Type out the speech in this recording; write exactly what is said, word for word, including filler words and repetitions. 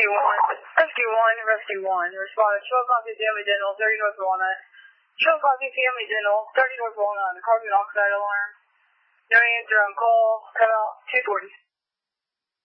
Rescue one. Rescue one. Rescue one. Respond to twelve o'clock Family Dental, thirty North Walnut. twelve o'clock Family Dental, thirty North Walnut. The carbon monoxide alarm. No answer on call. Cut out two forty.